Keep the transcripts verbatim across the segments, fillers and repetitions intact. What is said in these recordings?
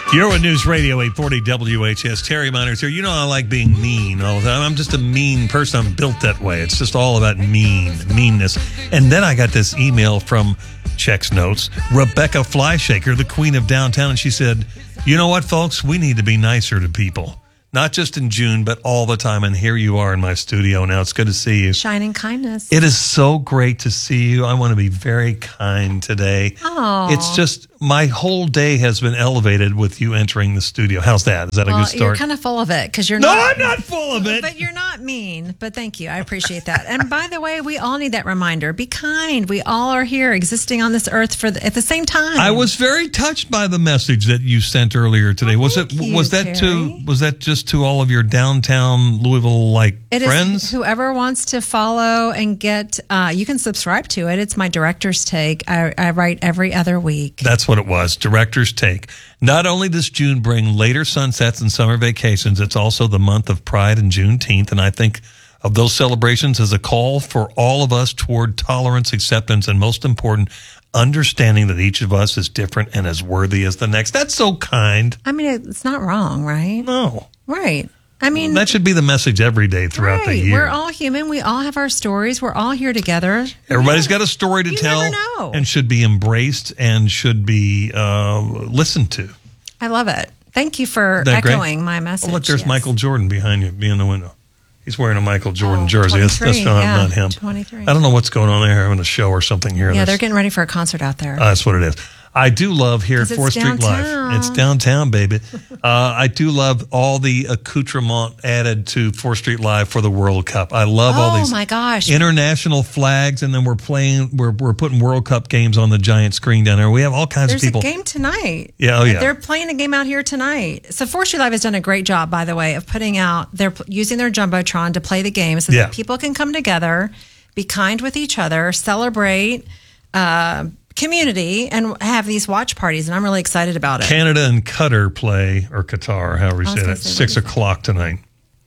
You're News Radio eight forty W H S. Terry Miners here. You know I like being mean all the time. I'm just a mean person. I'm built that way. It's just all about mean, meanness. And then I got this email from Check's Notes, Rebecca Flyshaker, the queen of downtown, and she said, you know what, folks? We need to be nicer to people. Not just in June, but all the time. And here you are in my studio now. It's good to see you. Shining kindness. It is so great to see you. I want to be very kind today. Oh. It's just my whole day has been elevated with you entering the studio. How's that? Is that well, a good start? You're kind of full of it because you're no, not. No, I'm not full of it. But you're not mean. But thank you. I appreciate that. And by the way, we all need that reminder. Be kind. We all are here existing on this earth for the, at the same time. I was very touched by the message that you sent earlier today. Oh, was it you, was that Terry. to was that just to all of your downtown Louisville like it friends? Is whoever wants to follow and get uh, you can subscribe to it. It's my director's take. I, I write every other week. That's what it was. Director's Take. Not only does June bring later sunsets and summer vacations, it's also the month of Pride and Juneteenth, and I think of those celebrations as a call for all of us toward tolerance, acceptance, and most important, understanding that each of us is different and as worthy as the next. That's so kind. I mean, it's not wrong, right? No. Right. I mean, that should be the message every day throughout right. the year. We're all human. We all have our stories. We're all here together. Everybody's yeah. got a story to you tell never know. And should be embraced and should be uh, listened to. I love it. Thank you for that echoing great? my message. Oh, look, there's yes. Michael Jordan behind you, behind the window. He's wearing a Michael Jordan oh, jersey. That's, that's not, yeah, not him. twenty-three. I don't know what's going on. They're having a show or something here. Yeah, this. they're getting ready for a concert out there. Uh, that's what it is. I do love here at fourth Street downtown. Live. It's downtown, baby. uh, I do love all the accoutrement added to fourth Street Live for the World Cup. I love oh, all these my gosh. international flags, and then we're playing, we're we're putting World Cup games on the giant screen down there. We have all kinds There's of people. There's a game tonight. Yeah, oh yeah. They're playing a game out here tonight. So fourth Street Live has done a great job, by the way, of putting out, they're using their Jumbotron to play the game so yeah. that people can come together, be kind with each other, celebrate, uh, community, and have these watch parties, and I'm really excited about it. Canada and Qatar play, or Qatar, however you say that, say six o'clock tonight.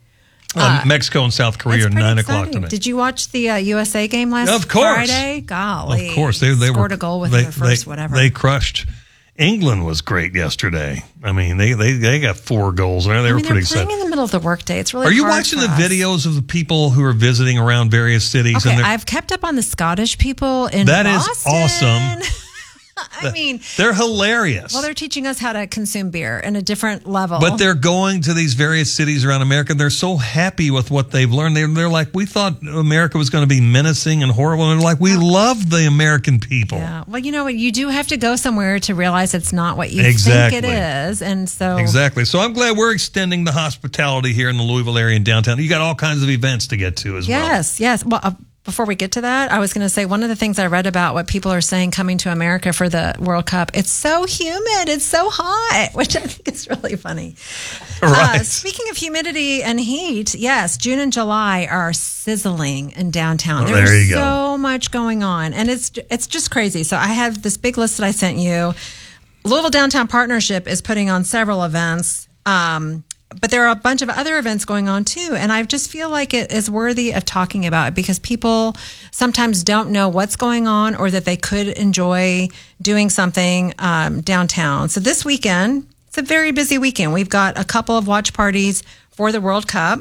Uh, um, Mexico and South Korea are nine exciting. o'clock tonight. Did you watch the uh, U S A game last of course. Friday? Golly. Of course. They, they scored were, a goal within they, the first they, whatever. They crushed. England was great yesterday. I mean, they they, they got four goals there. They I were mean, pretty they're playing excited. in the middle of the workday. It's really Are you hard watching for the us. videos of the people who are visiting around various cities? Okay, and I've kept up on the Scottish people in That is Boston. awesome. I mean, they're hilarious. Well, they're teaching us how to consume beer in a different level. But they're going to these various cities around America. And they're so happy with what they've learned. They're, they're like, we thought America was going to be menacing and horrible. And they're like, we love the American people. Yeah. Well, you know what? You do have to go somewhere to realize it's not what you exactly. think it is. And so. Exactly. So I'm glad we're extending the hospitality here in the Louisville area and downtown. You got all kinds of events to get to as yes, well. Yes. Yes. Well, uh, before we get to that, I was going to say one of the things I read about what people are saying coming to America for the World Cup, it's so humid, it's so hot, which I think is really funny. Right. Uh, speaking of humidity and heat, yes, June and July are sizzling in downtown. Oh, There's there you so go. much going on, and it's it's just crazy. So I have this big list that I sent you. Louisville Downtown Partnership is putting on several events. Um, But there are a bunch of other events going on too. And I just feel like it is worthy of talking about because people sometimes don't know what's going on or that they could enjoy doing something um, downtown. So this weekend, it's a very busy weekend. We've got a couple of watch parties for the World Cup.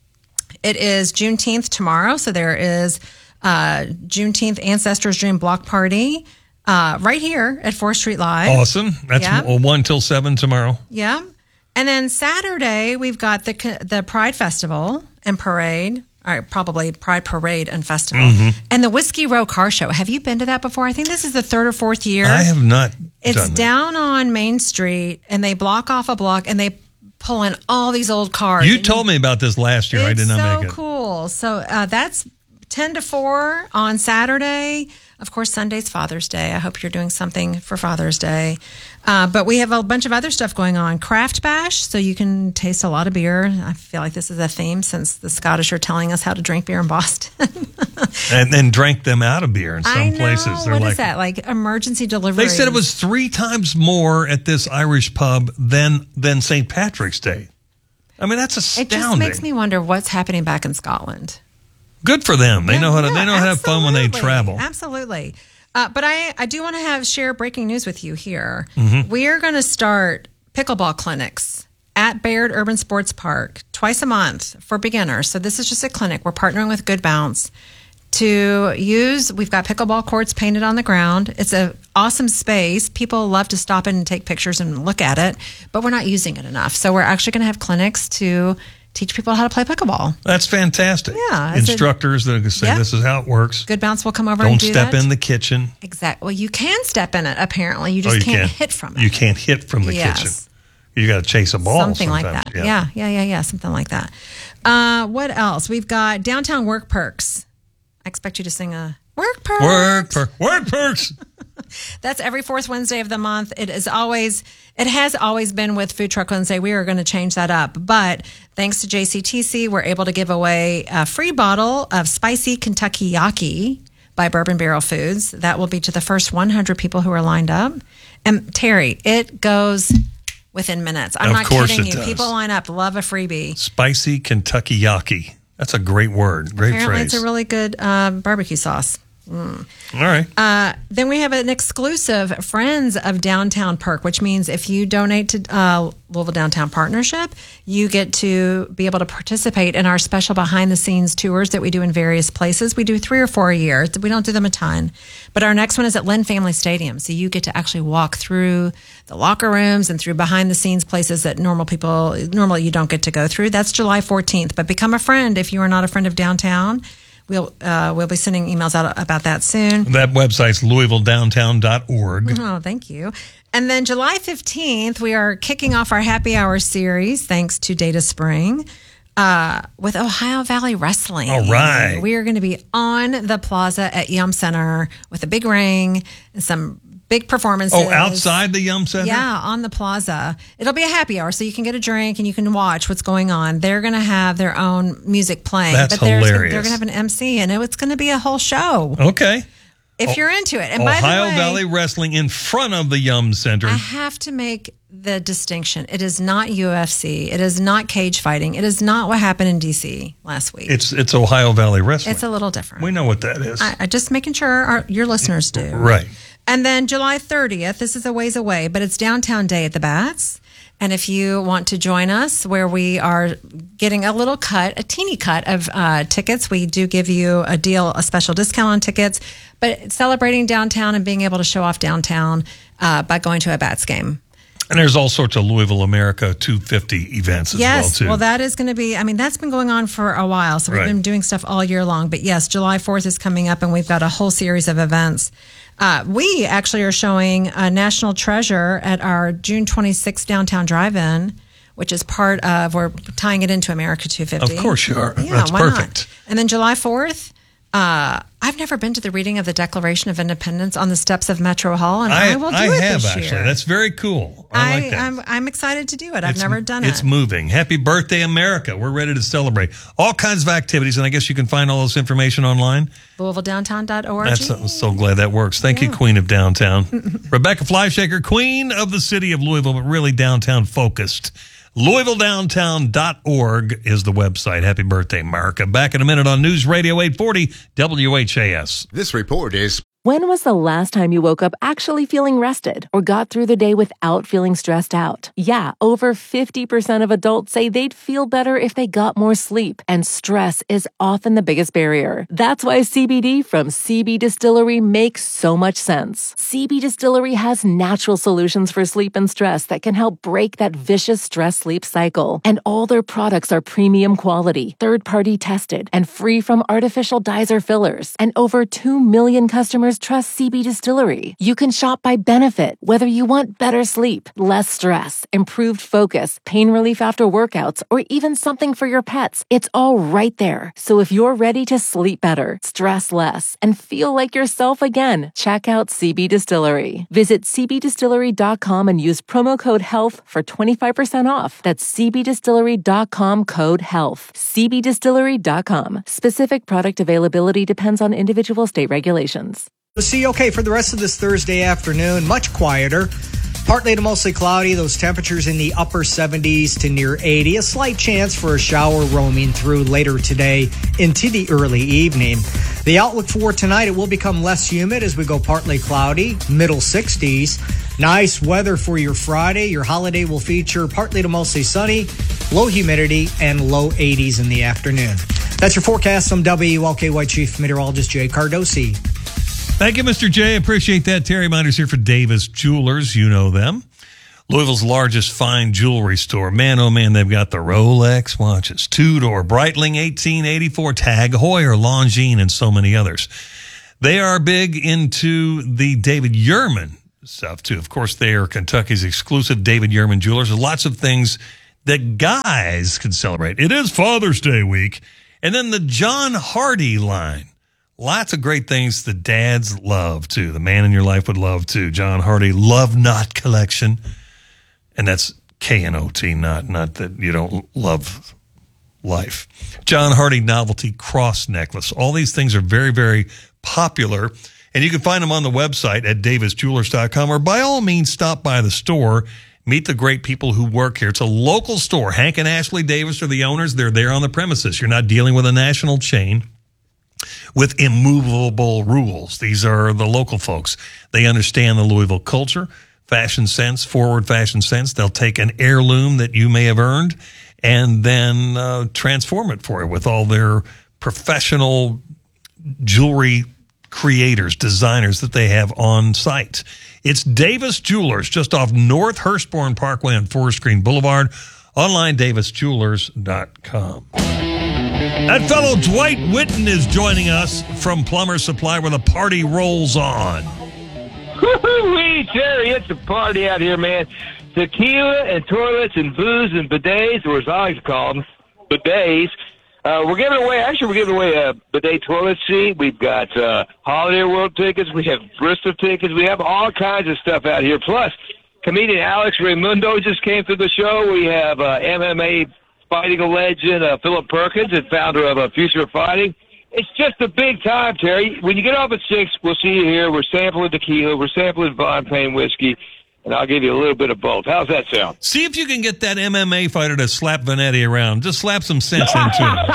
It is Juneteenth tomorrow. So there is uh, Juneteenth Ancestors Dream Block Party uh, right here at fourth Street Live. Awesome. That's Yeah. one till seven tomorrow. Yeah. And then Saturday, we've got the the Pride Festival and Parade, or probably Pride Parade and Festival, mm-hmm. and the Whiskey Row Car Show. Have you been to that before? I think this is the third or fourth year. I have not It's done that. down on Main Street, and they block off a block, and they pull in all these old cars. You And told me about this last year. I did not so make it. cool. So uh, that's ten to four on Saturday. Of course, Sunday's Father's Day. I hope you're doing something for Father's Day. Uh, but we have a bunch of other stuff going on. Craft Bash, so you can taste a lot of beer. I feel like this is a theme since the Scottish are telling us how to drink beer in Boston. And then drank them out of beer in some I know. places. They're What like, is that? Like emergency delivery? They said it was three times more at this Irish pub than than Saint Patrick's Day. I mean, that's astounding. It just makes me wonder what's happening back in Scotland. Good for them. They Yeah, know how to. yeah, they know how to have fun when they absolutely. travel. Absolutely. Uh, but I, I do want to have share breaking news with you here. Mm-hmm. We are going to start pickleball clinics at Bayard Urban Sports Park twice a month for beginners. So this is just a clinic. We're partnering with Good Bounce to use. We've got pickleball courts painted on the ground. It's an awesome space. People love to stop in and take pictures and look at it, but we're not using it enough. So we're actually going to have clinics to teach people how to play pickleball. That's fantastic. Yeah. Instructors a, that can say yep. this is how it works. Good Bounce will come over Don't and do that. Don't step in the kitchen. Exactly. Well, you can step in it, apparently. You just oh, you can't can. hit from it. You can't hit from the yes. kitchen. You got to chase a ball. Something sometimes. like that. Yeah. yeah, yeah, yeah, yeah. Something like that. Uh, what else? We've got Downtown Work Perks. I expect you to sing a Work Perks. Work Perks. Work Perks. That's every fourth Wednesday of the month. It is always, it has always been with Food Truck Wednesday. We are going to change that up. But thanks to J C T C, we're able to give away a free bottle of spicy Kentucky Yaki by Bourbon Barrel Foods. That will be to the first one hundred people who are lined up. And Terry, it goes within minutes. I'm of not course kidding it you. does. People line up, love a freebie. Spicy Kentucky Yaki. That's a great word. Great Apparently phrase. it's a really good uh, barbecue sauce. Mm. All right. Uh, then we have an exclusive Friends of Downtown perk, which means if you donate to uh, Louisville Downtown Partnership, you get to be able to participate in our special behind-the-scenes tours that we do in various places. We do three or four a year. We don't do them a ton. But our next one is at Lynn Family Stadium. So you get to actually walk through the locker rooms and through behind-the-scenes places that normal people, normally you don't get to go through. That's July fourteenth. But become a friend if you are not a friend of downtown. We'll uh, we'll be sending emails out about that soon. That website's louisville downtown dot org. Oh, thank you. And then July fifteenth, we are kicking off our happy hour series, thanks to Data Spring, uh, with Ohio Valley Wrestling. All right. We are going to be on the plaza at Yum Center with a big ring and some big performances. Oh, outside the Yum Center? Yeah, on the plaza. It'll be a happy hour, so you can get a drink and you can watch what's going on. They're going to have their own music playing. That's but there's- hilarious. They're going to have an M C, and it's going to be a whole show. Okay. If you're into it. And by Ohio the way, Valley Wrestling in front of the Yum Center. I have to make the distinction. It is not U F C. It is not cage fighting. It is not what happened in D C last week. It's it's Ohio Valley Wrestling. It's a little different. We know what that is. I, I just making sure our, your listeners do. Right. And then July thirtieth, this is a ways away, but it's Downtown Day at the Bats. And if you want to join us, where we are getting a little cut, a teeny cut of uh, tickets, we do give you a deal, a special discount on tickets, but celebrating downtown and being able to show off downtown uh, by going to a Bats game. And there's all sorts of Louisville America two fifty events as yes, well, too. Well, that is going to be, I mean, that's been going on for a while. So we've Right. been doing stuff all year long. But yes, July fourth is coming up, and we've got a whole series of events. Uh, we actually are showing a National Treasure at our June twenty-sixth Downtown Drive-In, which is part of, we're tying it into America two fifty. Of course you are. Yeah, That's why perfect. not? And then July fourth, uh, I've never been to the reading of the Declaration of Independence on the steps of Metro Hall, and I, I, will do I it have, this actually. year. That's very cool. I, I, like that. I'm, I'm excited to do it. I've It's- never done It's it. moving. Happy birthday, America. We're ready to celebrate. All kinds of activities, and I guess you can find all this information online. Louisville Downtown dot org. That's, I'm so glad that works. Thank you, Queen of Downtown. Rebecca Flyshaker, Queen of the City of Louisville, but really downtown focused. Louisville Downtown dot org is the website. Happy birthday, America. Back in a minute on News Radio eight forty W H A S. This report is When was the last time you woke up actually feeling rested or got through the day without feeling stressed out? Yeah, over fifty percent of adults say they'd feel better if they got more sleep, and stress is often the biggest barrier. That's why C B D from C B Distillery makes so much sense. C B Distillery has natural solutions for sleep and stress that can help break that vicious stress-sleep cycle. And all their products are premium quality, third-party tested, and free from artificial dyes or fillers. And over two million customers trust C B Distillery. You can shop by benefit, whether you want better sleep, less stress, improved focus, pain relief after workouts, or even something for your pets. It's all right there. So if you're ready to sleep better, stress less, and feel like yourself again, check out C B Distillery. Visit C B distillery dot com and use promo code HEALTH for twenty-five percent off. That's C B distillery dot com code HEALTH. C B distillery dot com. Specific product availability depends on individual state regulations. We'll see, okay, for the rest of this Thursday afternoon, much quieter. Partly to mostly cloudy, those temperatures in the upper seventies to near eighty. A slight chance for a shower roaming through later today into the early evening. The outlook for tonight, it will become less humid as we go partly cloudy, middle sixties. Nice weather for your Friday. Your holiday will feature partly to mostly sunny, low humidity, and low eighties in the afternoon. That's your forecast. I'm W L K Y Chief Meteorologist Jay Cardosi. Thank you, Mister J. Appreciate that. Terry Miners here for Davis Jewelers. You know them. Louisville's largest fine jewelry store. Man, oh man, they've got the Rolex watches, Tudor, Breitling eighteen eighty-four, Tag Heuer, Longines, and so many others. They are big into the David Yurman stuff, too. Of course, they are Kentucky's exclusive David Yurman jewelers. There's lots of things that guys can celebrate. It is Father's Day week. And then the John Hardy line. Lots of great things the dads love, too. The man in your life would love, too. John Hardy Love Knot Collection. And that's K N O T, not, not that you don't love life. John Hardy Novelty Cross Necklace. All these things are very, very popular. And you can find them on the website at davis jewelers dot com, or by all means, stop by the store. Meet the great people who work here. It's a local store. Hank and Ashley Davis are the owners. They're there on the premises. You're not dealing with a national chain with immovable rules. These are the local folks. They understand the Louisville culture, fashion sense, forward fashion sense. They'll take an heirloom that you may have earned and then uh, transform it for you with all their professional jewelry creators, designers that they have on site. It's Davis Jewelers, just off North Hurstbourne Parkway on Forest Green Boulevard. Online, davis jewelers dot com. That fellow Dwight Witten is joining us from Plumber Supply, where the party rolls on. Woo-wee, Jerry, it's a party out here, man. Tequila and toilets and booze and bidets, or as I like to call them, bidets. Uh, we're giving away, actually, we're giving away a bidet toilet seat. We've got uh, Holiday World tickets. We have Bristol tickets. We have all kinds of stuff out here. Plus, comedian Alex Raimundo just came through the show. We have uh, M M A fighting legend uh, Philip Perkins, and founder of uh, Future Fighting. It's just a big time, Terry. When you get off at six, we'll see you here. We're sampling tequila. We're sampling Von Payne whiskey. And I'll give you a little bit of both. How's that sound? See if you can get that M M A fighter to slap Vanetti around. Just slap some sense into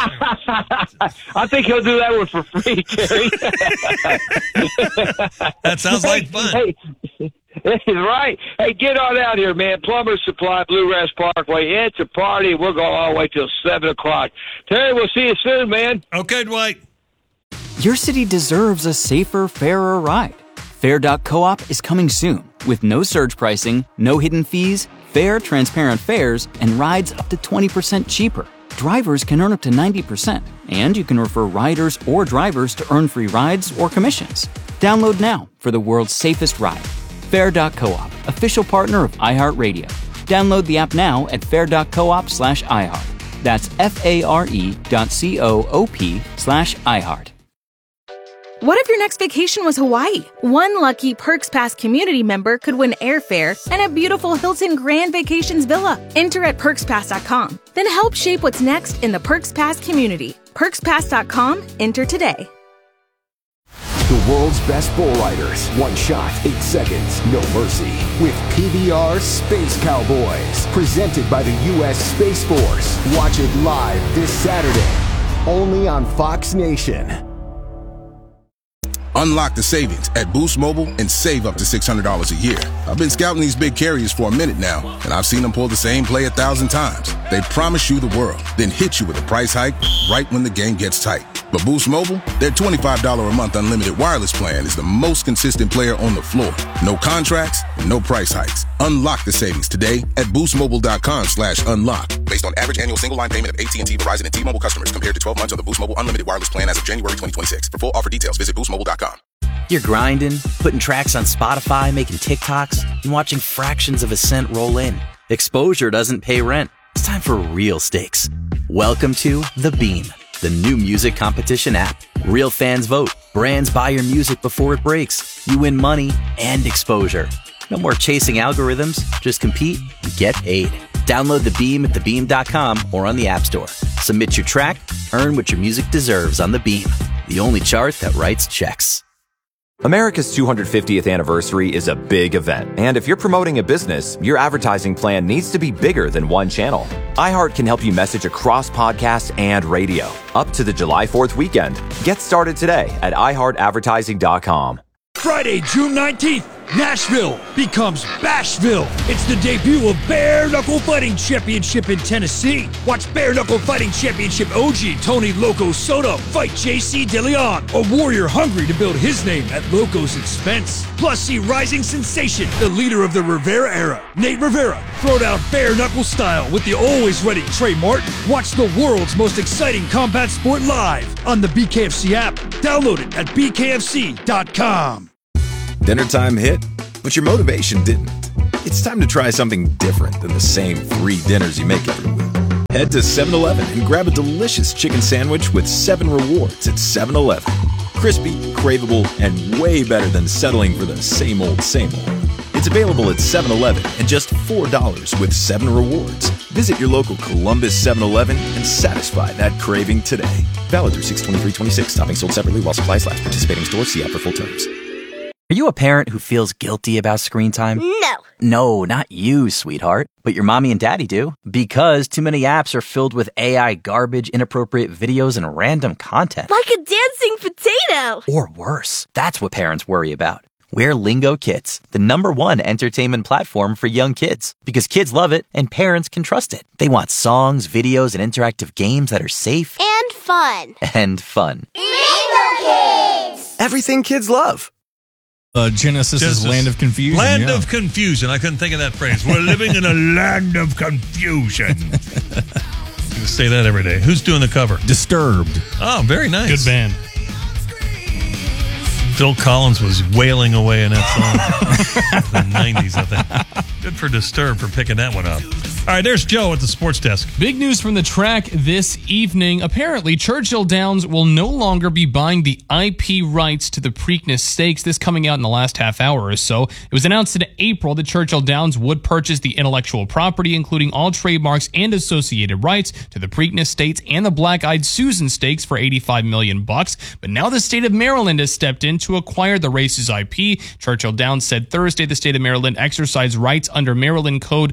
him. I think he'll do that one for free, Terry. That sounds like fun. Hey, right. Hey, get on out here, man. Plumber Supply, Blue Rash Parkway. It's a party. We'll go all the way till seven o'clock. Terry, we'll see you soon, man. Okay, Dwight. Your city deserves a safer, fairer ride. Fair dot coop is coming soon with no surge pricing, no hidden fees, fair, transparent fares, and rides up to twenty percent cheaper. Drivers can earn up to ninety percent, and you can refer riders or drivers to earn free rides or commissions. Download now for the world's safest ride. Fair dot coop, official partner of iHeartRadio. Download the app now at fair dot coop slash iHeart. That's F-A-R-E dot C-O-O-P slash iHeart. What if your next vacation was Hawaii? One lucky Perks Pass community member could win airfare and a beautiful Hilton Grand Vacations villa. Enter at perks pass dot com. Then help shape what's next in the Perks Pass community. perks pass dot com. Enter today. The world's best bull riders. One shot, eight seconds, no mercy. With P B R Space Cowboys. Presented by the U S Space Force. Watch it live this Saturday. Only on Fox Nation. Unlock the savings at Boost Mobile and save up to six hundred dollars a year. I've been scouting these big carriers for a minute now, and I've seen them pull the same play a thousand times. They promise you the world, then hit you with a price hike right when the game gets tight. But Boost Mobile, their twenty-five dollars a month unlimited wireless plan is the most consistent player on the floor. No contracts, no price hikes. Unlock the savings today at boost mobile dot com slash unlock. Based on average annual single line payment of A T and T, Verizon, and T-Mobile customers compared to twelve months on the Boost Mobile unlimited wireless plan as of January twenty twenty-six. For full offer details, visit boost mobile dot com. You're grinding, putting tracks on Spotify, making TikToks, and watching fractions of a cent roll in. Exposure doesn't pay rent. It's time for real stakes. Welcome to The Beam, the new music competition app. Real fans vote. Brands buy your music before it breaks. You win money and exposure. No more chasing algorithms. Just compete and get paid. Download The Beam at the beam dot com or on the App Store. Submit your track. Earn what your music deserves on The Beam, the only chart that writes checks. America's two hundred fiftieth anniversary is a big event, and if you're promoting a business, your advertising plan needs to be bigger than one channel. iHeart can help you message across podcast and radio. Up to the July fourth weekend. Get started today at i heart advertising dot com. Friday, June nineteenth, Nashville becomes Bashville. It's the debut of Bare Knuckle Fighting Championship in Tennessee. Watch Bare Knuckle Fighting Championship O G Tony Loco Soto fight J C DeLeon, a warrior hungry to build his name at Loco's expense. Plus, see rising sensation, the leader of the Rivera era, Nate Rivera, throw down bare knuckle style with the always ready Trey Martin. Watch the world's most exciting combat sport live on the B K F C app. Download it at B K F C dot com. Dinner time hit, but your motivation didn't. It's time to try something different than the same three dinners you make every week. Head to seven eleven and grab a delicious chicken sandwich with seven rewards at seven eleven. Crispy, craveable, and way better than settling for the same old, same old. It's available at seven eleven and just four dollars with seven rewards. Visit your local Columbus seven eleven and satisfy that craving today. Valid through six twenty-three twenty-six. Topping sold separately while supplies last. Participating stores. See app for full terms. Are you a parent who feels guilty about screen time? No. No, not you, sweetheart. But your mommy and daddy do. Because too many apps are filled with A I garbage, inappropriate videos, and random content. Like a dancing potato. Or worse. That's what parents worry about. We're Lingo Kids, the number one entertainment platform for young kids. Because kids love it and parents can trust it. They want songs, videos, and interactive games that are safe. And fun. And fun. Lingo Kids! Everything kids love. Uh, Genesis, Genesis is land of confusion. Land yeah. of confusion. I couldn't think of that phrase. We're living in a land of confusion. You say that every day. Who's doing the cover? Disturbed. Oh, very nice. Good band. Phil Collins was wailing away in that song. In the nineties, I think. Good for Disturbed for picking that one up. All right, there's Joe at the sports desk. Big news from the track this evening. Apparently, Churchill Downs will no longer be buying the I P rights to the Preakness Stakes. This coming out in the last half hour or so. It was announced in April that Churchill Downs would purchase the intellectual property, including all trademarks and associated rights to the Preakness Stakes and the Black-Eyed Susan Stakes for eighty-five million bucks. But now the state of Maryland has stepped in to acquire the race's I P. Churchill Downs said Thursday the state of Maryland exercised rights under Maryland Code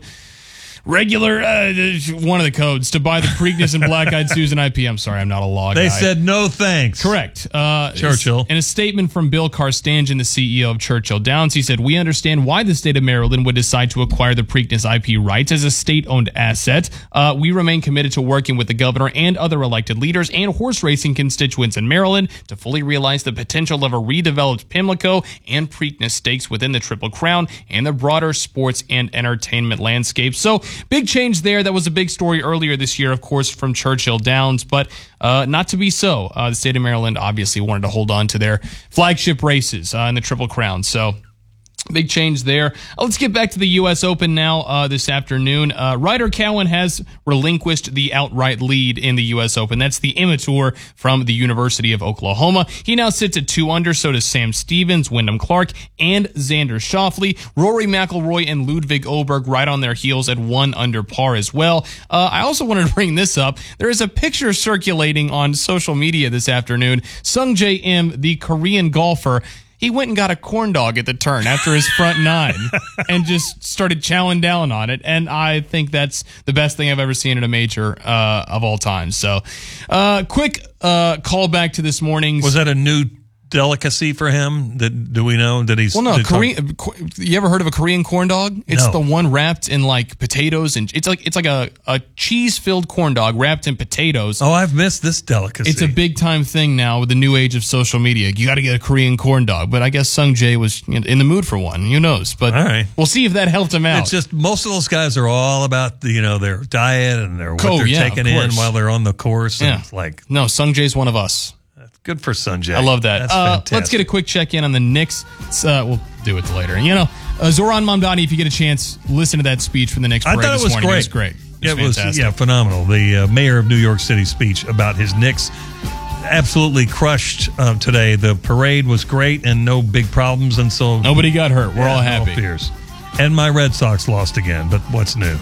Regular, uh, one of the codes to buy the Preakness and Black-Eyed Susan I P. I'm sorry, I'm not a law guy. They said no thanks. Correct. Uh, Churchill. In a statement from Bill Carstangen, the C E O of Churchill Downs, he said, "We understand why the state of Maryland would decide to acquire the Preakness I P rights as a state-owned asset. Uh, we remain committed to working with the governor and other elected leaders and horse racing constituents in Maryland to fully realize the potential of a redeveloped Pimlico and Preakness Stakes within the Triple Crown and the broader sports and entertainment landscape." So, big change there. That was a big story earlier this year, of course, from Churchill Downs, but uh, not to be so. Uh, the state of Maryland obviously wanted to hold on to their flagship races uh, in the Triple Crown. So big change there. Uh, let's get back to the U S Open now uh, this afternoon. Uh, Ryder Cowan has relinquished the outright lead in the U S Open. That's the immature from the University of Oklahoma. He now sits at two under. So does Sam Stevens, Wyndham Clark, and Xander Schauffele. Rory McIlroy and Ludwig Oberg right on their heels at one under par as well. Uh, I also wanted to bring this up. There is a picture circulating on social media this afternoon. Sung Jae Im, the Korean golfer, he went and got a corn dog at the turn after his front nine and just started chowing down on it. And I think that's the best thing I've ever seen at a major uh, of all time. So, uh, quick uh, call back to this morning's. Was that a new delicacy for him? That do we know that he's? Well, no. did Korean. talk- You ever heard of a Korean corn dog? It's No. the one wrapped in like potatoes and it's like it's like a, a cheese filled corn dog wrapped in potatoes. Oh, I've missed this delicacy. It's a big time thing now with the new age of social media. You got to get a Korean corn dog. But I guess Sung Jae was in the mood for one. Who knows? But All right. we'll see if that helped him out. It's just most of those guys are all about the, you know, their diet and their what Oh, they're yeah, taking of in course. while they're on the course. And Yeah. it's like, no, Sung Jae's one of us. good for Sanjay. I love that. That's Uh, fantastic. let's get a quick check in on the Knicks. It's, Uh, we'll do it later. You know, uh, Zoran Mamdani, if you get a chance, listen to that speech from the Knicks I parade thought this it was morning. great. It was great. Yeah, It it was was fantastic. yeah, phenomenal. The uh, mayor of New York City speech about his Knicks absolutely crushed uh, today. The parade was great and no big problems, and so Nobody got hurt. We're Yeah, all no happy. fears. And my Red Sox lost again, but what's new?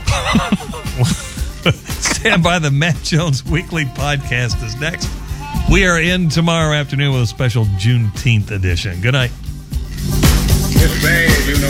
Stand by. The Matt Jones Weekly Podcast is next. We are in tomorrow afternoon with a special Juneteenth edition. Good night. It's bad, you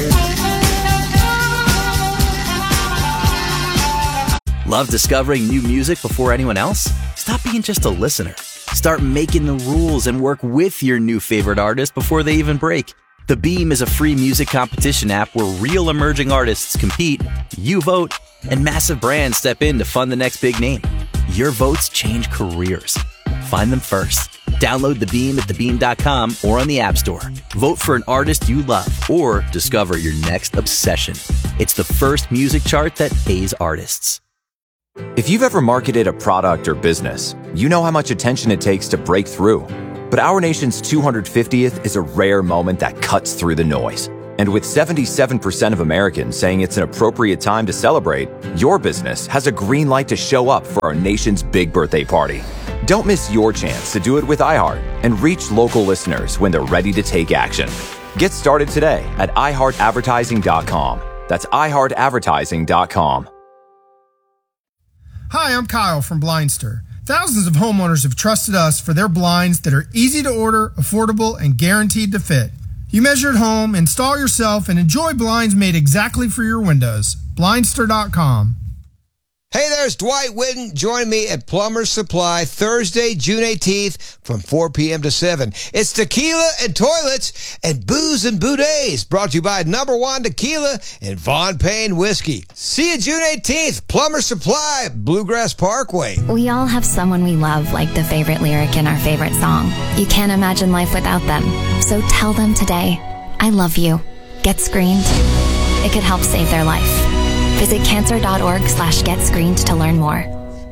know. Love discovering new music before anyone else? Stop being just a listener. Start making the rules and work with your new favorite artist before they even break. The Beam is a free music competition app where real emerging artists compete, you vote, and massive brands step in to fund the next big name. Your votes change careers. Find them first. Download The Beam at the beam dot com or on the App Store. Vote for an artist you love or discover your next obsession. It's the first music chart that pays artists. If you've ever marketed a product or business, you know how much attention it takes to break through. But our nation's two hundred fiftieth is a rare moment that cuts through the noise. And with seventy-seven percent of Americans saying it's an appropriate time to celebrate, your business has a green light to show up for our nation's big birthday party. Don't miss your chance to do it with iHeart and reach local listeners when they're ready to take action. Get started today at i heart advertising dot com. That's i heart advertising dot com. Hi, I'm Kyle from Blindster. Thousands of homeowners have trusted us for their blinds that are easy to order, affordable, and guaranteed to fit. You measure at home, install yourself, and enjoy blinds made exactly for your windows. Blindster dot com. Hey there, it's Dwight Whitten. Join me at Plumber's Supply Thursday, June eighteenth from four p.m. to seven. It's tequila and toilets and booze and boudettes, brought to you by Number One Tequila and Von Payne Whiskey. See you June eighteenth, Plumber's Supply, Bluegrass Parkway. We all have someone we love, like the favorite lyric in our favorite song. You can't imagine life without them. So tell them today, I love you. Get screened. It could help save their life. Visit cancer.org slash get screened to learn more.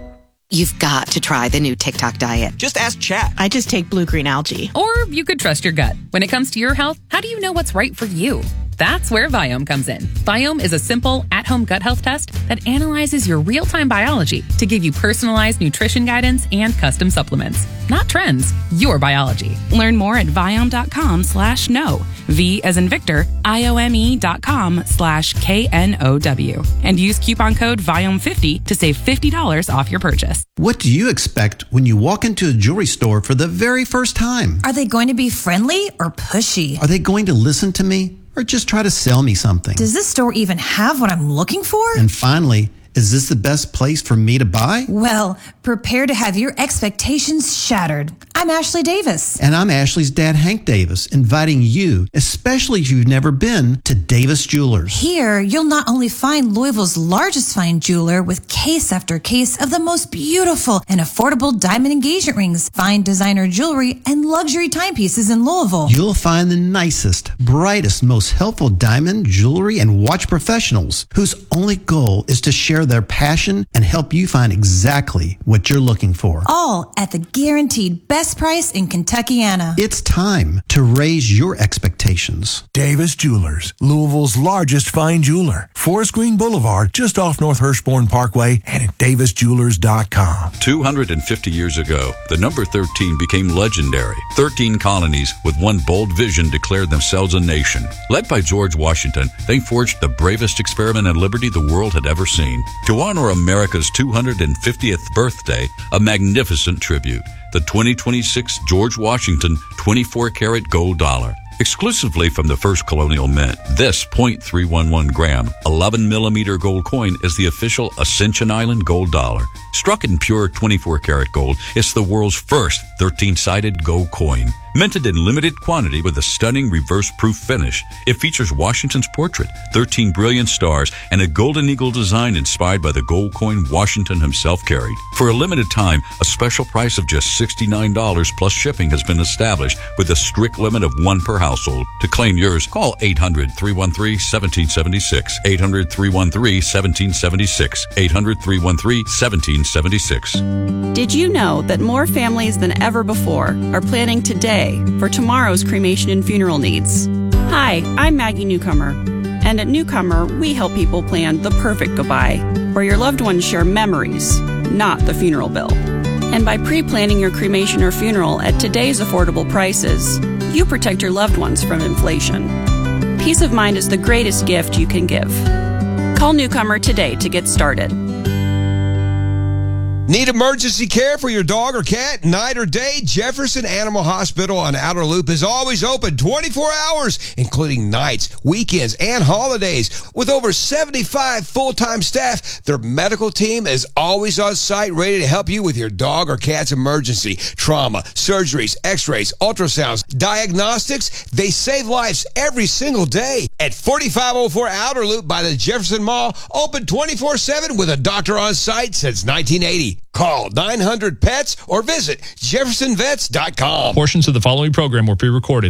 You've got to try the new TikTok diet. Just ask Chat. I just take blue-green algae. Or you could trust your gut. When it comes to your health, how do you know what's right for you? That's where Viome comes in. Viome is a simple, at-home gut health test that analyzes your real-time biology to give you personalized nutrition guidance and custom supplements. Not trends, your biology. Learn more at Viome.com slash no. V as in Victor, I-O-M-E dot com slash K-N-O-W. And use coupon code Viome fifty to save fifty dollars off your purchase. What do you expect when you walk into a jewelry store for the very first time? Are they going to be friendly or pushy? Are they going to listen to me or just try to sell me something? Does this store even have what I'm looking for? And finally, is this the best place for me to buy? Well, prepare to have your expectations shattered. I'm Ashley Davis. And I'm Ashley's dad, Hank Davis, inviting you, especially if you've never been, to Davis Jewelers. Here, you'll not only find Louisville's largest fine jeweler with case after case of the most beautiful and affordable diamond engagement rings, fine designer jewelry, and luxury timepieces in Louisville. You'll find the nicest, brightest, most helpful diamond, jewelry, and watch professionals whose only goal is to share their passion and help you find exactly what you're looking for. All at the guaranteed best price in Kentuckiana. It's time to raise your expectations. Davis Jewelers, Louisville's largest fine jeweler. Forest Green Boulevard, just off North Hirschborn Parkway, and at davis jewelers dot com. two hundred fifty years ago, the number thirteen became legendary. thirteen colonies with one bold vision declared themselves a nation. Led by George Washington, they forged the bravest experiment in liberty the world had ever seen. To honor America's two hundred fiftieth birthday, a magnificent tribute. The twenty twenty-six George Washington twenty-four karat gold dollar. Exclusively from the first colonial mint, this point three one one gram, eleven millimeter gold coin is the official Ascension Island gold dollar. Struck in pure twenty-four karat gold, it's the world's first thirteen-sided gold coin. Minted in limited quantity with a stunning reverse-proof finish, it features Washington's portrait, thirteen brilliant stars, and a golden eagle design inspired by the gold coin Washington himself carried. For a limited time, a special price of just sixty-nine dollars plus shipping has been established with a strict limit of one per household. To claim yours, call eight hundred, three one three, one seven seven six, eight hundred, three one three, one seven seven six, eight hundred, three one three, one seven seven six. Did you know that more families than ever before are planning today for tomorrow's cremation and funeral needs? Hi, I'm Maggie Newcomer, and at Newcomer, we help people plan the perfect goodbye, where your loved ones share memories, not the funeral bill. And by pre-planning your cremation or funeral at today's affordable prices, you protect your loved ones from inflation. Peace of mind is the greatest gift you can give. Call Newcomer today to get started. Need emergency care for your dog or cat, night or day? Jefferson Animal Hospital on Outer Loop is always open twenty-four hours, including nights, weekends, and holidays. With over seventy-five full-time staff, their medical team is always on site ready to help you with your dog or cat's emergency, trauma, surgeries, x-rays, ultrasounds, diagnostics. They save lives every single day. At forty-five oh four Outer Loop by the Jefferson Mall, open twenty-four seven with a doctor on site since nineteen eighty. Call nine hundred pets or visit jefferson vets dot com. Portions of the following program were pre-recorded.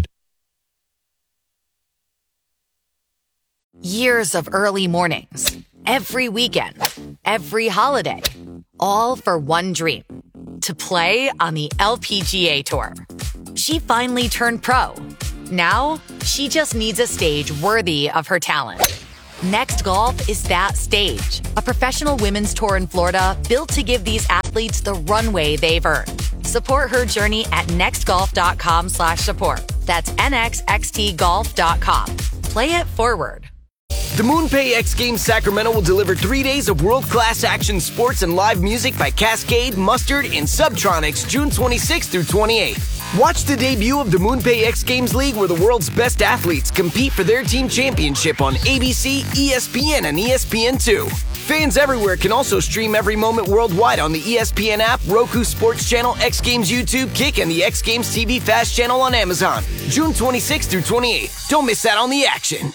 Years of early mornings, every weekend, every holiday, all for one dream, to play on the L P G A Tour. She finally turned pro. Now, she just needs a stage worthy of her talent. Next Golf is that stage, a professional women's tour in Florida built to give these athletes the runway they've earned. Support her journey at nextgolf.com slash support. That's N X X T golf dot com. Play it forward. The MoonPay X Games Sacramento will deliver three days of world-class action sports and live music by Cascade, Mustard, and Subtronics June twenty-sixth through twenty-eighth. Watch the debut of the MoonPay X Games League where the world's best athletes compete for their team championship on A B C, E S P N, and E S P N two. Fans everywhere can also stream every moment worldwide on the E S P N app, Roku Sports Channel, X Games YouTube, Kick, and the X Games T V Fast Channel on Amazon. June twenty-sixth through twenty-eighth. Don't miss out on the action.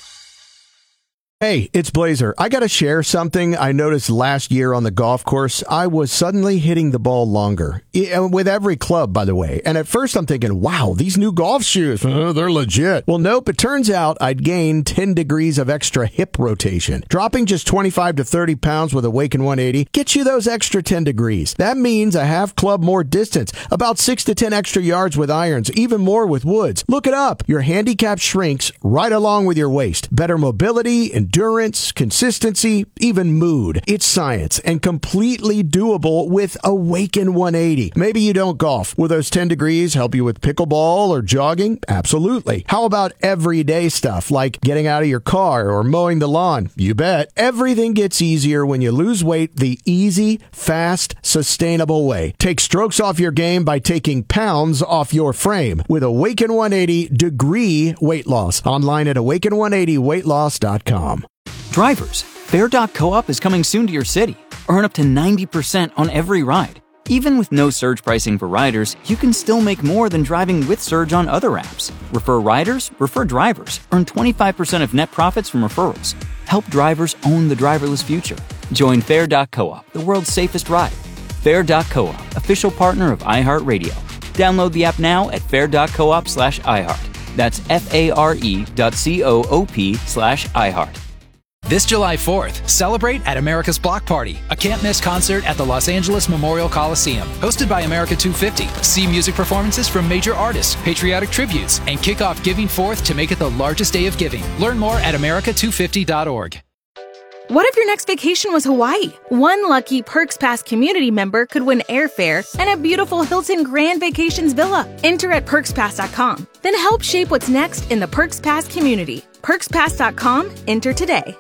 Hey, it's Blazer. I got to share something I noticed last year on the golf course. I was suddenly hitting the ball longer. With every club, by the way. And at first I'm thinking, wow, these new golf shoes, oh, they're legit. Well, nope. It turns out I'd gained ten degrees of extra hip rotation. Dropping just twenty-five to thirty pounds with Awaken one eighty gets you those extra ten degrees. That means a half club more distance, about six to ten extra yards with irons, even more with woods. Look it up. Your handicap shrinks right along with your waist. Better mobility and endurance, consistency, even mood. It's science and completely doable with Awaken one eighty. Maybe you don't golf. Will those ten degrees help you with pickleball or jogging? Absolutely. How about everyday stuff like getting out of your car or mowing the lawn? You bet. Everything gets easier when you lose weight the easy, fast, sustainable way. Take strokes off your game by taking pounds off your frame with Awaken one eighty Degree Weight Loss. Online at awaken one eighty weight loss dot com. Drivers, Fair dot coop is coming soon to your city. Earn up to ninety percent on every ride. Even with no surge pricing for riders, you can still make more than driving with Surge on other apps. Refer riders, refer drivers. Earn twenty-five percent of net profits from referrals. Help drivers own the driverless future. Join Fair dot coop, the world's safest ride. Fair dot coop, official partner of iHeartRadio. Download the app now at fair dot coop slash iHeart. That's F-A-R-E dot C-O-O-P slash iHeart. This July fourth, celebrate at America's Block Party, a can't-miss concert at the Los Angeles Memorial Coliseum. Hosted by America two fifty. See music performances from major artists, patriotic tributes, and kick off Giving Fourth to make it the largest day of giving. Learn more at america two fifty dot org. What if your next vacation was Hawaii? One lucky Perks Pass community member could win airfare and a beautiful Hilton Grand Vacations villa. Enter at perks pass dot com. Then help shape what's next in the Perks Pass community. perks pass dot com. Enter today.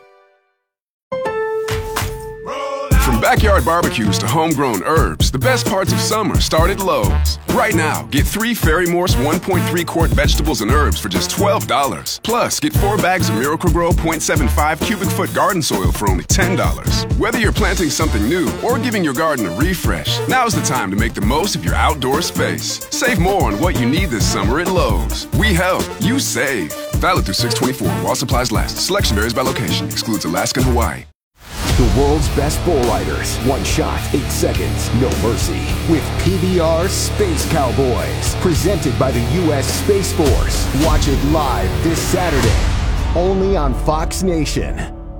From backyard barbecues to homegrown herbs, the best parts of summer start at Lowe's. Right now, get three Ferry Morse one point three quart vegetables and herbs for just twelve dollars. Plus, get four bags of Miracle-Gro zero point seven five cubic foot garden soil for only ten dollars. Whether you're planting something new or giving your garden a refresh, now's the time to make the most of your outdoor space. Save more on what you need this summer at Lowe's. We help, you save. Valid through six twenty-four while supplies last. Selection varies by location. Excludes Alaska and Hawaii. The world's best bull riders. One shot, eight seconds, no mercy. With P B R Space Cowboys. Presented by the U S Space Force. Watch it live this Saturday. Only on Fox Nation.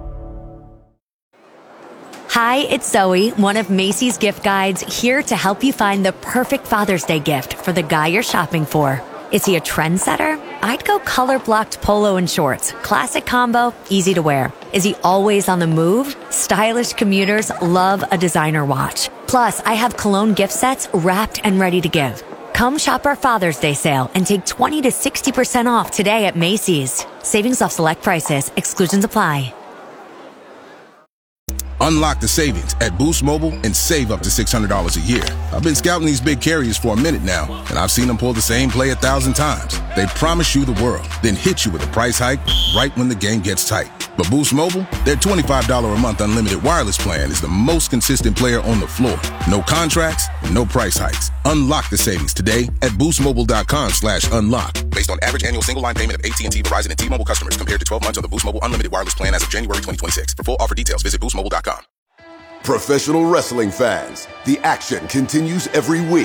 Hi, it's Zoe, one of Macy's gift guides, here to help you find the perfect Father's Day gift for the guy you're shopping for. Is he a trendsetter? I'd go color-blocked polo and shorts. Classic combo, easy to wear. Is he always on the move? Stylish commuters love a designer watch. Plus, I have cologne gift sets wrapped and ready to give. Come shop our Father's Day sale and take twenty to sixty percent off today at Macy's. Savings off select prices. Exclusions apply. Unlock the savings at Boost Mobile and save up to six hundred dollars a year. I've been scouting these big carriers for a minute now, and I've seen them pull the same play a thousand times. They promise you the world, then hit you with a price hike right when the game gets tight. But Boost Mobile, their twenty-five dollars a month unlimited wireless plan is the most consistent player on the floor. No contracts, no price hikes. Unlock the savings today at boostmobile.com slash unlock. Based on average annual single line payment of A T and T, Verizon, and T-Mobile customers compared to twelve months on the Boost Mobile unlimited wireless plan as of January twenty twenty-six. For full offer details, visit boost mobile dot com. Professional wrestling fans, the action continues every week.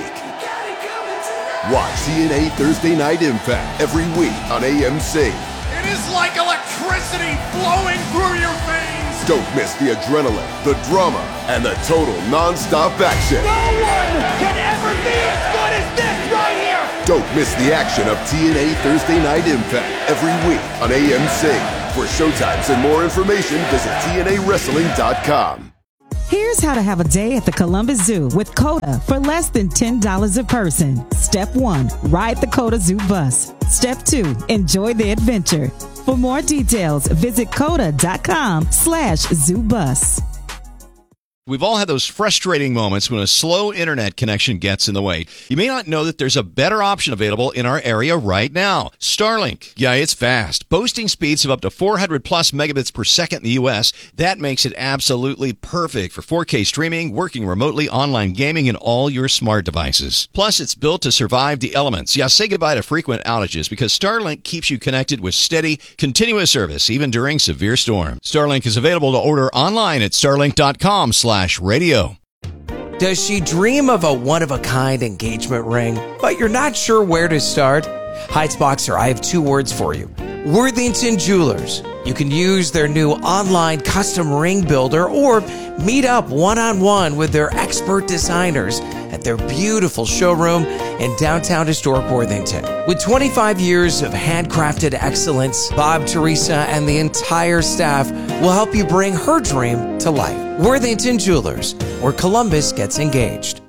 Watch T N A Thursday Night Impact every week on A M C. It is like electricity flowing through your veins. Don't miss the adrenaline, the drama, and the total non-stop action. No one can ever be as good as this right here. Don't miss the action of T N A Thursday Night Impact every week on A M C. For showtimes and more information, visit T N A wrestling dot com. Here's how to have a day at the Columbus Zoo with COTA for less than ten dollars a person. Step one, ride the COTA Zoo bus. Step two, enjoy the adventure. For more details, visit COTA.com slash zoo bus. We've all had those frustrating moments when a slow internet connection gets in the way. You may not know that there's a better option available in our area right now. Starlink. Yeah, it's fast. Boasting speeds of up to four hundred plus megabits per second in the U S. That makes it absolutely perfect for four K streaming, working remotely, online gaming, and all your smart devices. Plus, it's built to survive the elements. Yeah, say goodbye to frequent outages because Starlink keeps you connected with steady, continuous service, even during severe storms. Starlink is available to order online at starlink.com slash radio. Does she dream of a one-of-a-kind engagement ring, but you're not sure where to start? Heightsboxer, I have two words for you. Worthington Jewelers. You can use their new online custom ring builder or meet up one-on-one with their expert designers at their beautiful showroom in downtown historic Worthington. With twenty-five years of handcrafted excellence, Bob, Teresa, and the entire staff will help you bring her dream to life. Worthington Jewelers, where Columbus gets engaged.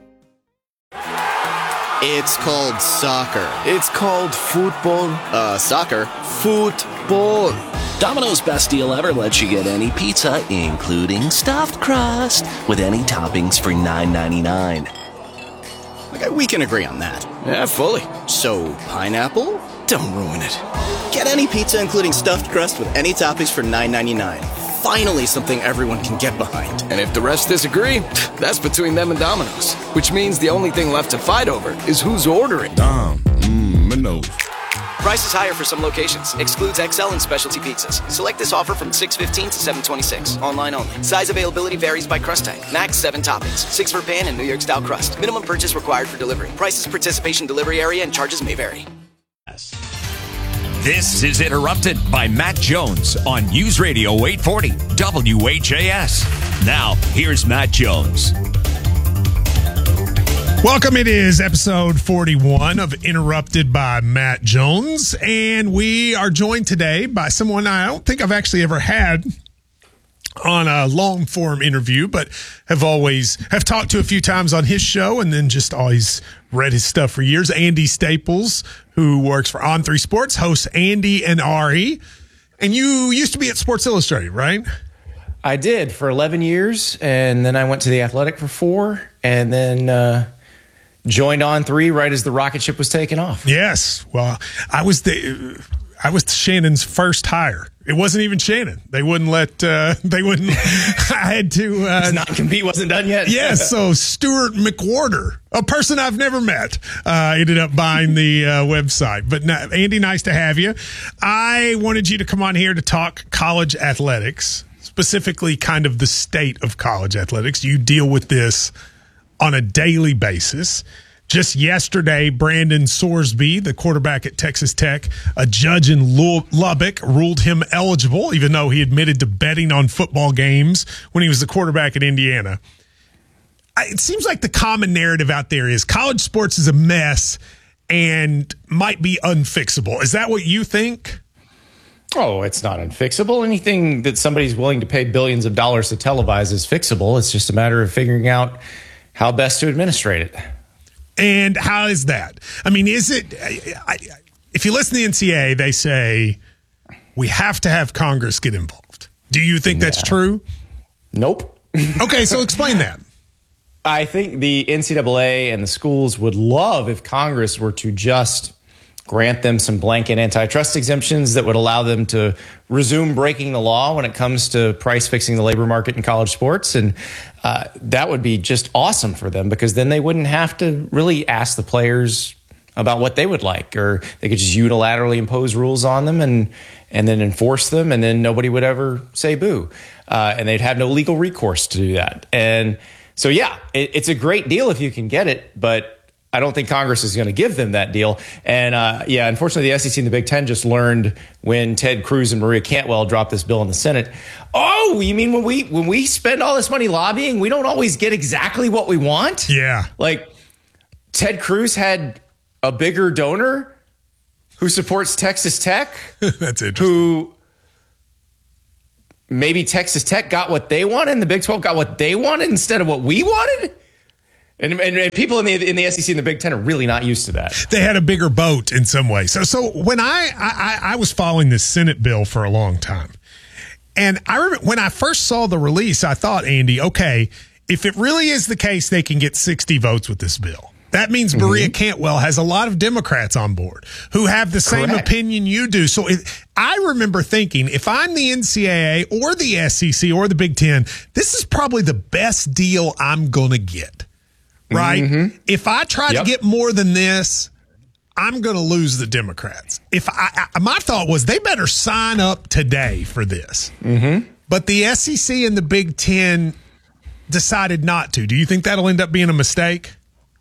It's called soccer. It's called football. Uh, soccer. Football. Domino's best deal ever lets you get any pizza, including stuffed crust, with any toppings for nine ninety-nine. Okay, we can agree on that. Yeah, fully. So, pineapple? Don't ruin it. Get any pizza, including stuffed crust, with any toppings for nine ninety-nine. Finally, something everyone can get behind. And if the rest disagree, that's between them and Domino's. Which means the only thing left to fight over is who's ordering. Dom, mmm, Minos. Price is higher for some locations. Excludes X L and specialty pizzas. Select this offer from six fifteen to seven twenty-six. Online only. Size availability varies by crust type. Max seven toppings. Six for pan and New York style crust. Minimum purchase required for delivery. Prices, participation, delivery area, and charges may vary. This is Interrupted by Matt Jones on News Radio eight forty W H A S. Now, here's Matt Jones. Welcome. It is episode forty-one of Interrupted by Matt Jones, and we are joined today by someone I don't think I've actually ever had on a long form interview, but have always have talked to a few times on his show and then just always read his stuff for years. Andy Staples, who works for On three Sports, hosts Andy and Ari. And you used to be at Sports Illustrated, right? I did for eleven years, and then I went to The Athletic for four, and then uh, joined On three right as the rocket ship was taking off. Yes. Well, I was the I was Shannon's first hire. It wasn't even Shannon. They wouldn't let, uh, they wouldn't, I had to, uh, His non-compete wasn't done yet. Yes. So Stuart McWhorter, a person I've never met, uh, ended up buying the, uh, website. But no, Andy, nice to have you. I wanted you to come on here to talk college athletics, specifically kind of the state of college athletics. You deal with this on a daily basis. Just yesterday, Brandon Sorsby, the quarterback at Texas Tech, a judge in Lubbock, ruled him eligible, even though he admitted to betting on football games when he was the quarterback at Indiana. It seems like the common narrative out there is college sports is a mess and might be unfixable. Is that what you think? Oh, it's not unfixable. Anything that somebody's willing to pay billions of dollars to televise is fixable. It's just a matter of figuring out how best to administrate it. And how is that? I mean, is it, I, I, if you listen to the N C A A, they say we have to have Congress get involved. Do you think nah. that's true? Nope. Okay, so explain that. I think the N C double A and the schools would love if Congress were to just grant them some blanket antitrust exemptions that would allow them to resume breaking the law when it comes to price fixing the labor market in college sports. And uh, that would be just awesome for them, because then they wouldn't have to really ask the players about what they would like, or they could just unilaterally impose rules on them and and then enforce them, and then nobody would ever say boo. Uh, and they'd have no legal recourse to do that. And so, yeah, it, it's a great deal if you can get it, but I don't think Congress is going to give them that deal. And, uh, yeah, unfortunately, the S E C and the Big Ten just learned when Ted Cruz and Maria Cantwell dropped this bill in the Senate. Oh, you mean when we when we spend all this money lobbying, we don't always get exactly what we want? Yeah. Like, Ted Cruz had a bigger donor who supports Texas Tech. That's interesting. Who maybe Texas Tech got what they wanted and the Big twelve got what they wanted instead of what we wanted? And, and, and people in the in the S E C and the Big Ten are really not used to that. They had a bigger boat in some way. So so when I, I, I was following this Senate bill for a long time, and I remember when I first saw the release, I thought, Andy, okay, if it really is the case they can get sixty votes with this bill, that means mm-hmm. Maria Cantwell has a lot of Democrats on board who have the same Correct. opinion you do. So it, I remember thinking, if I'm the N C double A or the S E C or the Big Ten, this is probably the best deal I'm going to get. Right? Mm-hmm. If I try yep. to get more than this, I'm going to lose the Democrats. If I, I, my thought was they better sign up today for this. Mm-hmm. But the S E C and the Big Ten decided not to. Do you think that'll end up being a mistake?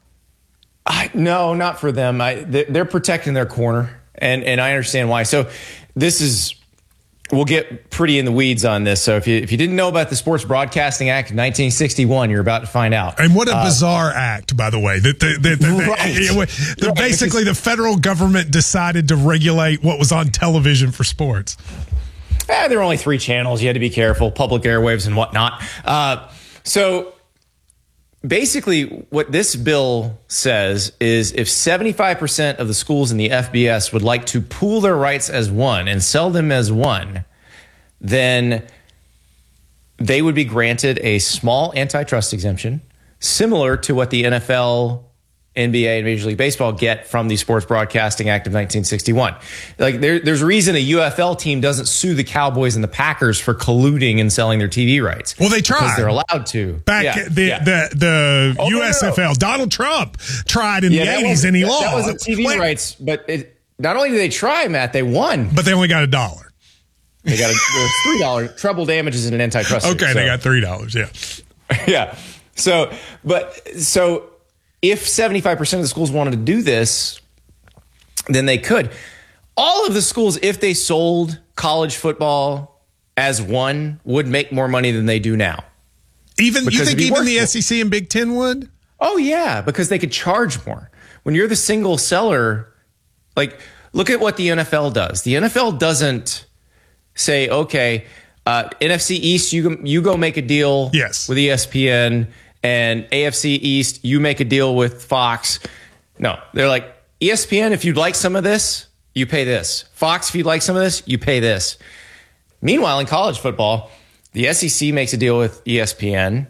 I, no, not for them. I, they're protecting their corner, and, and I understand why. So this is, we'll get pretty in the weeds on this. So if you if you didn't know about the Sports Broadcasting Act of nineteen sixty-one, you're about to find out. And what a uh, bizarre act, by the way. That the, the, the, right. the, the, right. basically the federal government decided to regulate what was on television for sports. Eh, there were only three channels. You had to be careful, public airwaves and whatnot. Uh, so basically what this bill says is if seventy-five percent of the schools in the F B S would like to pool their rights as one and sell them as one, then they would be granted a small antitrust exemption, similar to what the N F L, N B A, and Major League Baseball get from the Sports Broadcasting Act of nineteen sixty-one. Like there, there's a reason a U F L team doesn't sue the Cowboys and the Packers for colluding and selling their T V rights. Well, they tried. Because they're allowed to. Back yeah, the, yeah. the the oh, U S F L, no, no. Donald Trump tried in yeah, the eighties and he that, lost. That wasn't T V Wait. rights, but it, not only did they try, Matt, they won. But they only got a dollar. They got a, there was three dollars treble damages in an antitrust. Okay, suit, they so. got three dollars. Yeah, yeah. So, but so. If seventy-five percent of the schools wanted to do this, then they could. All of the schools, if they sold college football as one, would make more money than they do now. Even because you think even the S E C and Big Ten would? Oh, yeah, because they could charge more. When you're the single seller, like, look at what the N F L does. The N F L doesn't say, okay, uh, N F C East, you, you go make a deal yes. with E S P N. And A F C East, you make a deal with Fox. No, they're like, E S P N, if you'd like some of this, you pay this. Fox, if you'd like some of this, you pay this. Meanwhile, in college football, the S E C makes a deal with E S P N.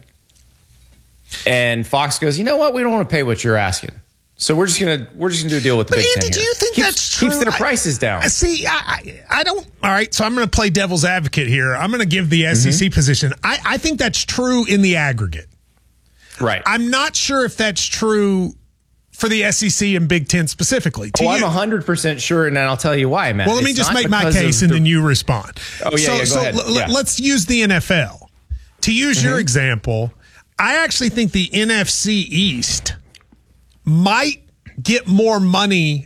And Fox goes, you know what? We don't want to pay what you're asking. So we're just gonna we're just gonna do a deal with the but Big Andy, Ten. Do here. you think keeps, that's true? Keeps their prices down. I, see, I, I I don't. All right, so I'm going to play devil's advocate here. I'm going to give the S E C mm-hmm. position. I, I think that's true in the aggregate. Right. I'm not sure if that's true for the S E C and Big Ten specifically. To oh, you. I'm one hundred percent sure, and I'll tell you why, Matt. Well, let me it's just make my case, and the... then you respond. Oh, yeah, so, yeah, go so ahead. L- yeah. let's use the N F L. To use mm-hmm. your example, I actually think the N F C East might get more money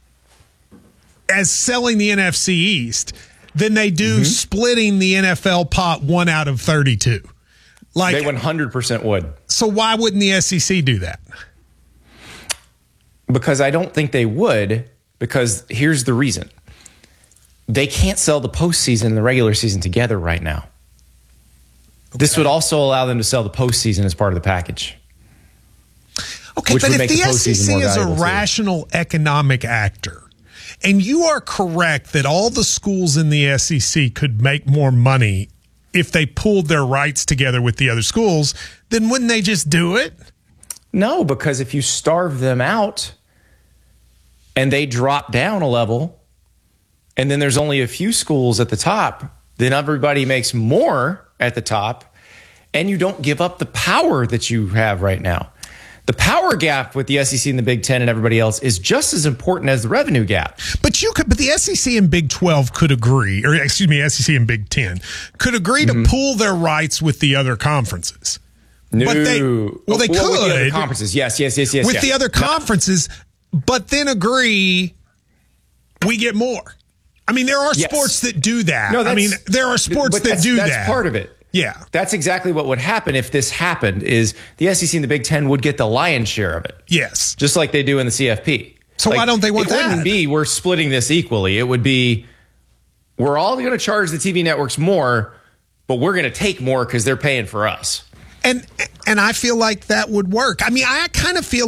as selling the N F C East than they do mm-hmm. splitting the N F L pot one out of thirty-two. Like, they one hundred percent would. So why wouldn't the S E C do that? Because I don't think they would, because here's the reason. They can't sell the postseason and the regular season together right now. Okay. This would also allow them to sell the postseason as part of the package. Okay, but if the, the S E C is a rational too. economic actor, and you are correct that all the schools in the S E C could make more money if they pooled their rights together with the other schools, then wouldn't they just do it? No, because if you starve them out and they drop down a level, and then there's only a few schools at the top, then everybody makes more at the top, and you don't give up the power that you have right now. The power gap with the S E C and the Big Ten and everybody else is just as important as the revenue gap. But you could, but the S E C and Big twelve could agree, or excuse me, S E C and Big Ten could agree mm-hmm. to pool their rights with the other conferences. No, but they, well, they well, could with the other conferences. Yes, yes, yes, yes. With yes. the other conferences, no. but then agree we get more. I mean, there are yes. sports that do that. No, I mean, there are sports that do that's that. That's part of it. Yeah. That's exactly what would happen if this happened, is the S E C and the Big Ten would get the lion's share of it. Yes. Just like they do in the C F P. So like, why don't they want it that? It wouldn't be we're splitting this equally. It would be we're all going to charge the T V networks more, but we're going to take more because they're paying for us. And and I feel like that would work. I mean, I kind of feel